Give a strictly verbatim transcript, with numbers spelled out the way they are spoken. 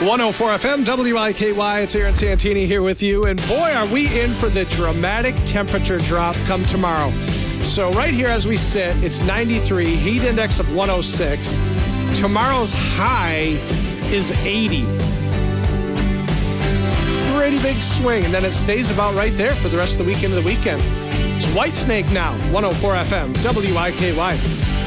one oh four F M, W I K Y. It's Aaron Santini here with you. And boy, are we in for the dramatic temperature drop come tomorrow. So right here as we sit, it's ninety-three, heat index of one oh six. Tomorrow's high is eighty. Pretty big swing, and then it stays about right there for the rest of the weekend of the weekend. It's Whitesnake now, one oh four F M, W I K Y.